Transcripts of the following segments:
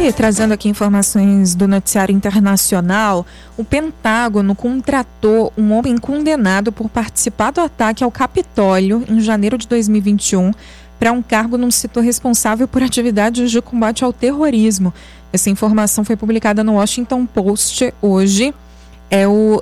E trazendo aqui informações do noticiário internacional, o Pentágono contratou um homem condenado por participar do ataque ao Capitólio em janeiro de 2021 para um cargo num setor responsável por atividades de combate ao terrorismo. Essa informação foi publicada no Washington Post hoje. É o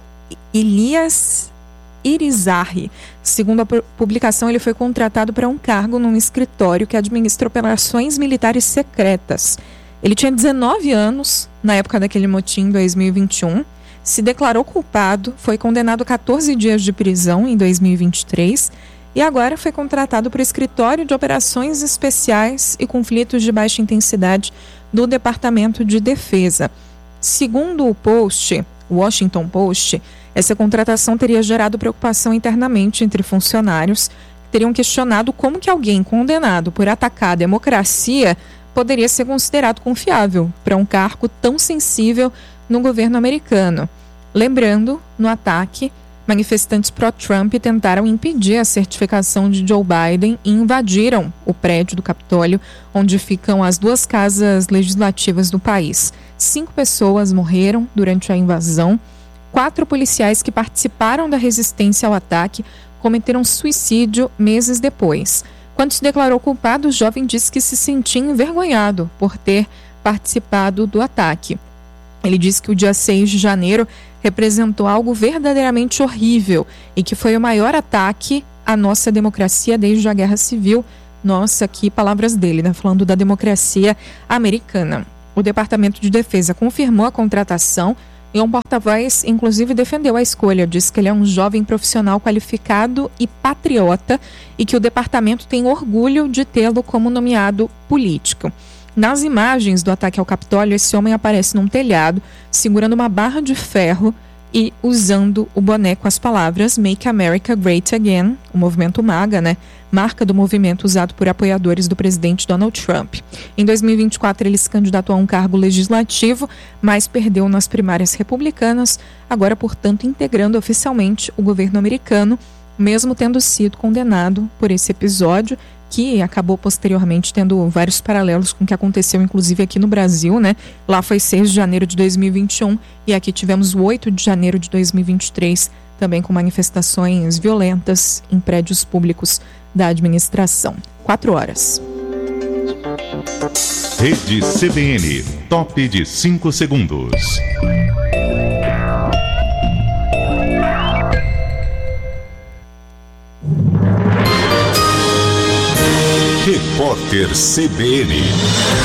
Elias Irizarry. Segundo a publicação, ele foi contratado para um cargo num escritório que administra operações militares secretas. Ele tinha 19 anos na época daquele motim em 2021, se declarou culpado, foi condenado a 14 dias de prisão em 2023 e agora foi contratado para o Escritório de Operações Especiais e Conflitos de Baixa Intensidade do Departamento de Defesa. Segundo o Washington Post, essa contratação teria gerado preocupação internamente entre funcionários que teriam questionado como que alguém condenado por atacar a democracia poderia ser considerado confiável para um cargo tão sensível no governo americano. Lembrando, no ataque, manifestantes pró-Trump tentaram impedir a certificação de Joe Biden e invadiram o prédio do Capitólio, onde ficam as duas casas legislativas do país. 5 pessoas morreram durante a invasão. 4 policiais que participaram da resistência ao ataque cometeram suicídio meses depois. Quando se declarou culpado, o jovem disse que se sentia envergonhado por ter participado do ataque. Ele disse que o dia 6 de janeiro representou algo verdadeiramente horrível e que foi o maior ataque à nossa democracia desde a Guerra Civil. Nossa, aqui palavras dele, né? Falando da democracia americana. O Departamento de Defesa confirmou a contratação e um porta-voz, inclusive, defendeu a escolha. Disse que ele é um jovem profissional qualificado e patriota e que o departamento tem orgulho de tê-lo como nomeado político. Nas imagens do ataque ao Capitólio, esse homem aparece num telhado, segurando uma barra de ferro e usando o boné com as palavras Make America Great Again, o movimento MAGA, né? Marca do movimento usado por apoiadores do presidente Donald Trump. Em 2024, ele se candidatou a um cargo legislativo, mas perdeu nas primárias republicanas, agora, portanto, integrando oficialmente o governo americano, mesmo tendo sido condenado por esse episódio, que acabou posteriormente tendo vários paralelos com o que aconteceu, inclusive aqui no Brasil, né? Lá foi 6 de janeiro de 2021 e aqui tivemos o 8 de janeiro de 2023, também com manifestações violentas em prédios públicos da administração. 4 horas. Rede CBN, top de 5 segundos. Repórter CBN.